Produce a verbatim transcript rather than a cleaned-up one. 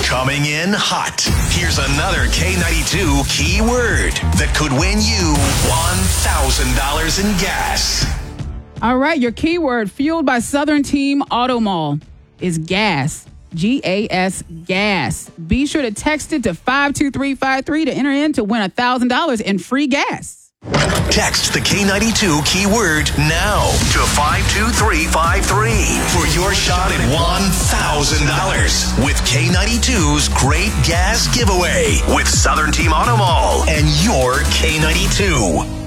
Coming in hot. Here's another K ninety-two keyword that could win you one thousand dollars in gas. All right, your keyword fueled by Southern Team Auto Mall is gas. G A S, gas. Be sure to text it to five two three five three to enter in to win one thousand dollars in free gas. Text the K ninety-two keyword now to five two three five three for your shot at one thousand dollars with K ninety-two's Great Gas Giveaway with Southern Team Auto Mall and your K ninety-two.